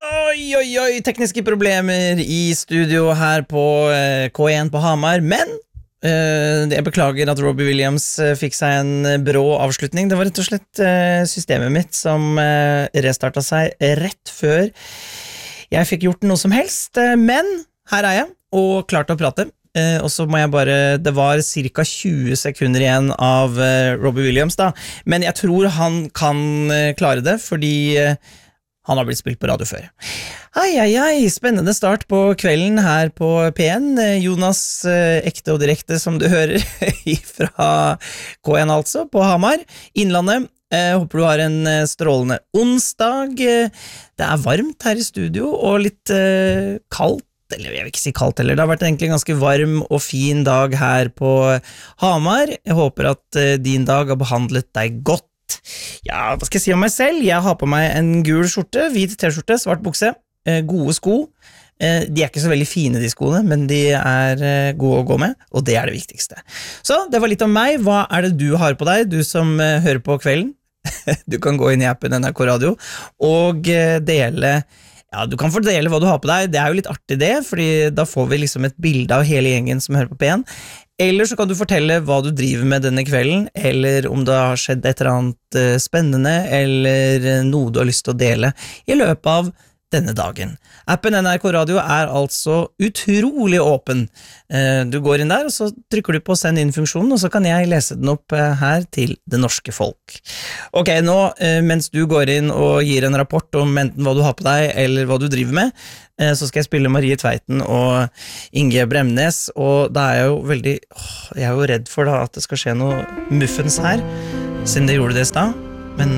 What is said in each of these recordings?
Oi, oi, oi, tekniske problemer i studio her på K1 på Hamar, men jeg beklager at Robbie Williams fikk seg en brå avslutning. Det var rett og slett systemet mitt som restartet seg rett før jeg fikk gjort noe som helst, men her er jeg, og klart å prate. Og så må jeg bare, det var cirka 20 sekunder igjen av Robbie Williams da, men jeg tror han kan klare det, fordi han har blitt spilt på radio før. Spennende start på kvelden her på P1. Jonas, ekte og direkte som du hører fra K1 altså, på Hamar, Innlandet. Håper du har en strålende onsdag. Det er varmt her i studio, og litt kaldt, eller jeg vil ikke si kaldt heller. Det har vært egentlig en ganske varm og fin dag her på Hamar. Jeg håper at din dag har behandlet deg godt. Ja, hva skal jeg si om meg selv? Jeg har på meg en gul skjorte, hvit t-skjorte, svart bukse, gode sko. De er ikke så veldig fine de skoene, men de er gode å gå med, og det er det viktigste. Så, det var litt om meg. Hva er det du har på deg, du som hører på kvelden? Du kan gå inn i appen NRK Radio og dele. Ja, du kan fordele hva du har på deg. Det er jo litt artig det, fordi da får vi liksom et bilde av hele gjengen som hører på P1. Eller så kan du fortelle hva du driver med denne kvelden, eller om det har skjedd et eller annet spennende, eller noe du har lyst til å dele i løpet av denne dagen. Appen NRK Radio er altså utrolig åpen. Du går inn der, og så trykker du på send inn-funksjonen, og så kan jeg lese den opp her til det norske folk. Ok, nå, mens du går inn og gir en rapport om enten hva du har på deg, eller hva du driver med, så skal jeg spille Marie Tveiten og Inge Bremnes, og da er jeg jo veldig, jeg er jo redd for da at det skal skje noe muffens her, siden det gjorde det i sted, men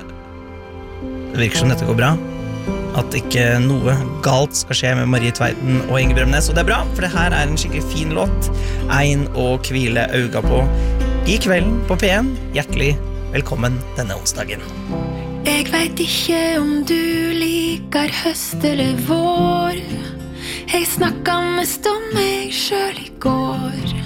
det virker som dette går bra. At ikke noe galt skal skje med Marie Tveiten og Inge Bremnes, og det er bra, for det her er en skikkelig fin låt, ein å hvile auga på i kvelden på P1. Hjertelig velkommen denne onsdagen. Jeg vet ikke om du liker høst eller vår. Jeg snakket mest om meg selv i går.